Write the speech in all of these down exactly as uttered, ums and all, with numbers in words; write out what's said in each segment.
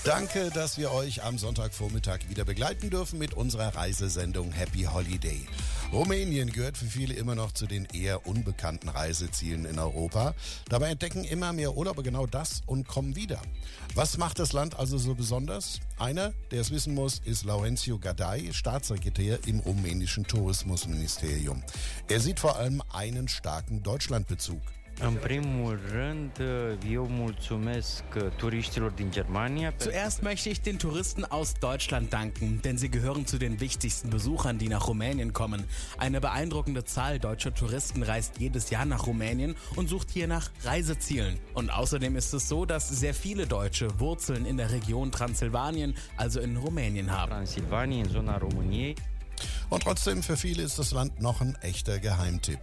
Danke, dass wir euch am Sonntagvormittag wieder begleiten dürfen mit unserer Reisesendung Happy Holiday. Rumänien gehört für viele immer noch zu den eher unbekannten Reisezielen in Europa. Dabei entdecken immer mehr Urlauber genau das und kommen wieder. Was macht das Land also so besonders? Einer, der es wissen muss, ist Laurențiu Gadai, Staatssekretär im rumänischen Tourismusministerium. Er sieht vor allem einen starken Deutschlandbezug. În primul rând, eu mulțumesc turiștilor din Germania. Zuerst möchte ich den Touristen aus Deutschland danken, denn sie gehören zu den wichtigsten Besuchern, die nach Rumänien kommen. Eine beeindruckende Zahl deutscher Touristen reist jedes Jahr nach Rumänien und sucht hier nach Reisezielen. Und außerdem ist es so, dass sehr viele Deutsche Wurzeln in der Region Transsilvanien, also in Rumänien haben. Transilvania, in zona României. Und trotzdem, für viele ist das Land noch ein echter Geheimtipp.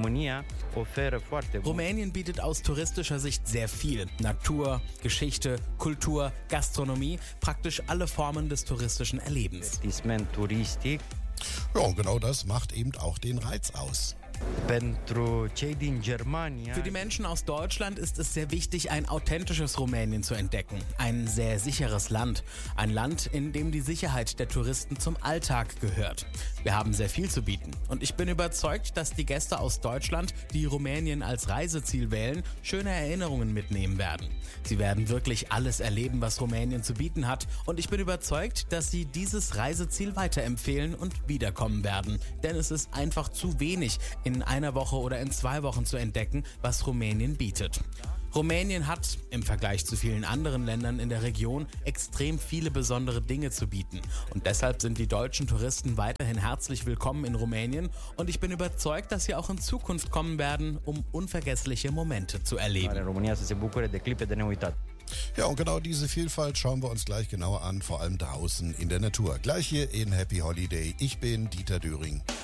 Rumänien bietet aus touristischer Sicht sehr viel. Natur, Geschichte, Kultur, Gastronomie, praktisch alle Formen des touristischen Erlebens. Ja, und genau das macht eben auch den Reiz aus. Für die Menschen aus Deutschland ist es sehr wichtig, ein authentisches Rumänien zu entdecken. Ein sehr sicheres Land. Ein Land, in dem die Sicherheit der Touristen zum Alltag gehört. Wir haben sehr viel zu bieten. Und ich bin überzeugt, dass die Gäste aus Deutschland, die Rumänien als Reiseziel wählen, schöne Erinnerungen mitnehmen werden. Sie werden wirklich alles erleben, was Rumänien zu bieten hat. Und ich bin überzeugt, dass sie dieses Reiseziel weiterempfehlen und wiederkommen werden. Denn es ist einfach zu wenig, in einer Woche oder in zwei Wochen zu entdecken, was Rumänien bietet. Rumänien hat, im Vergleich zu vielen anderen Ländern in der Region, extrem viele besondere Dinge zu bieten. Und deshalb sind die deutschen Touristen weiterhin herzlich willkommen in Rumänien. Und ich bin überzeugt, dass sie auch in Zukunft kommen werden, um unvergessliche Momente zu erleben. Ja, und genau diese Vielfalt schauen wir uns gleich genauer an, vor allem draußen in der Natur. Gleich hier in Happy Holiday. Ich bin Dieter Döring.